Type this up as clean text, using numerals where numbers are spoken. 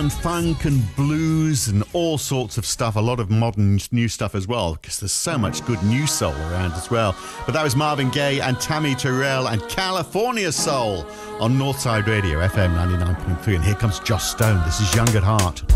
and funk and blues and all sorts of stuff. A lot of modern new stuff as well, because there's so much good new soul around as well. But that was Marvin Gaye and Tammy Terrell and California Soul on Northside Radio, FM 99.3. And here comes Joss Stone. This is Young at Heart.